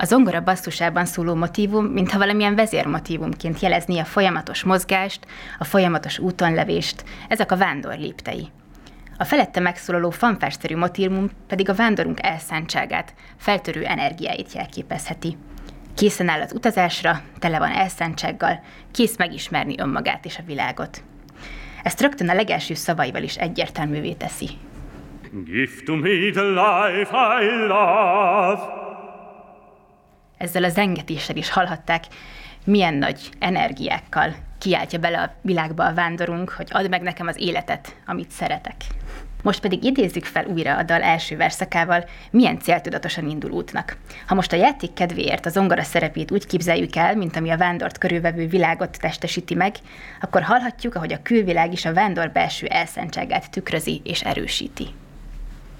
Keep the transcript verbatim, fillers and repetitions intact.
A zongora basszusában szóló motívum, mintha valamilyen vezérmotívumként jelezné a folyamatos mozgást, a folyamatos útonlevést, ezek a vándor léptei. A felette megszólaló fanfárszerű motívum pedig a vándorunk elszántságát, feltörő energiáit jelképezheti. Készen áll az utazásra, tele van elszántsággal, kész megismerni önmagát és a világot. Ezt rögtön a legelső szavaival is egyértelművé teszi. Give to me the life I love. Ezzel a zengetéssel is hallhatták, milyen nagy energiákkal kiáltja bele a világba a vándorunk, hogy add meg nekem az életet, amit szeretek. Most pedig idézzük fel újra a dal első verszakával, milyen céltudatosan indul útnak. Ha most a játék kedvéért a zongora szerepét úgy képzeljük el, mint ami a vándort körülvevő világot testesíti meg, akkor hallhatjuk, ahogy a külvilág is a vándor belső elszántságát tükrözi és erősíti.